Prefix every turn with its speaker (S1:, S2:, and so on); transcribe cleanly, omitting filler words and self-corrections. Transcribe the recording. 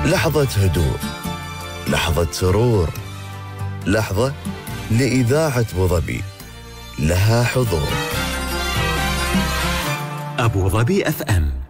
S1: لحظة هدوء، لحظة سرور، لحظة لإذاعة أبوظبي لها حضور.
S2: أبوظبي FM